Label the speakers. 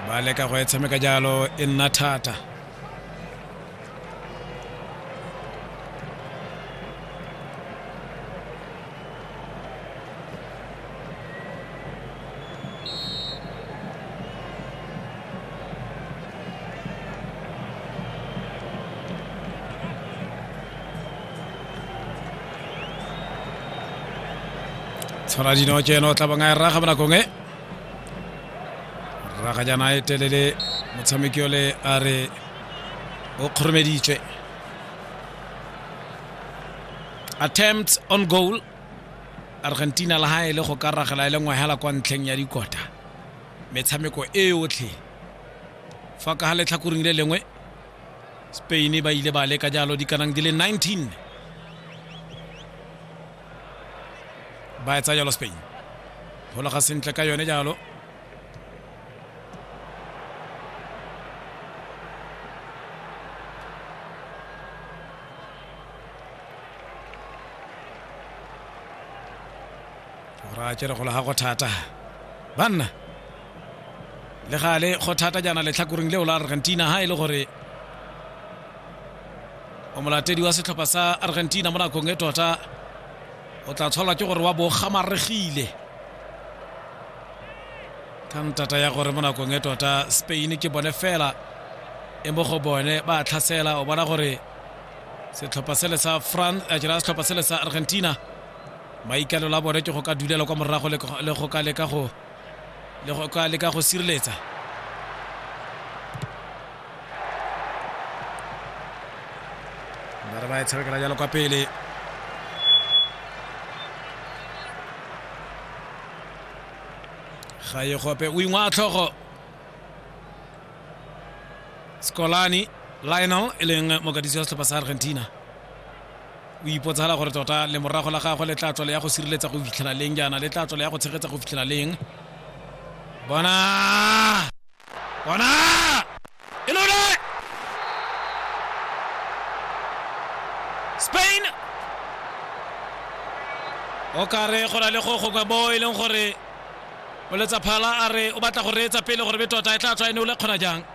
Speaker 1: ba leka go tshameka jalo e nna thata. Tshwara dino tseno tla banga e raga bana kongwe raga jana e telele motshameki ole a re o kgoromeditse. Attempt on goal. Argentina la hae le go ka ragela ile ngwa hela kwa ntleng ya dikota metshameko e otlhe fa ka le tlhakuring le lengwe Spain ba ile ba le ka jalo di kanang di le 19 ba etsa jalo Spain hola ga sentle ka yone jalo. ra tsere go la go thata banna le gale go thata jana le tlhakuring le o la Argentina ha ile gore o molatedi wa setlhopha sa Argentina mo nakong e tota o tla tshola ke gore wa bo gamaregile tanta ya gore mo nakong e tota Spain ke bone fela e mo go bone ba tlhasela o bona gore setlhopha sele sa France a jira setlhopha sele sa Argentina maikalo la bone ke go ka dulela kwa morago le go ka leka go sireletsa. Ba ba tshabekela jalo kwa pele ga ye gope o ingwa tlhogo Scolani Lionel eleng mogadisi wa setlhopha sa Argentina o ipotsala gore tota le morago la gagwe le tlatso le ya go sireletsa go fitlhela leng jana le tlatso le ya go tshegetsa go fitlhela leng bona inole Spain o kare gora le go go bo ileng gore o letsa phala a re o batla go reetsa pele gore be tota e tlatso ene o le khona jang